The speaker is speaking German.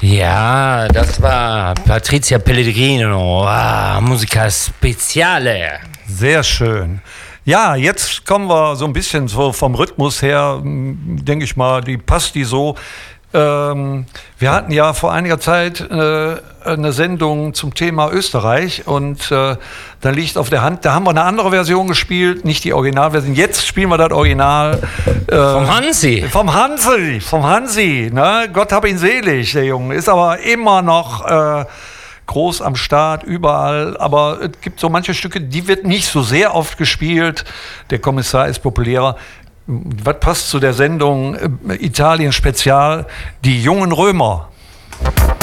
Ja, das war Patrizia Pellegrino, Musica Speziale. Sehr schön. Ja, jetzt kommen wir so ein bisschen so vom Rhythmus her, denke ich mal, passt die so. Wir hatten ja vor einiger Zeit eine Sendung zum Thema Österreich und da liegt auf der Hand, da haben wir eine andere Version gespielt, nicht die Originalversion. Jetzt spielen wir das Original. Vom Hansi. Vom Hansi. Ne? Gott hab ihn selig, der Junge. Ist aber immer noch groß am Start, überall. Aber es gibt so manche Stücke, die wird nicht so sehr oft gespielt. Der Kommissar ist populärer. Was passt zu der Sendung Italien Spezial? Die jungen Römer.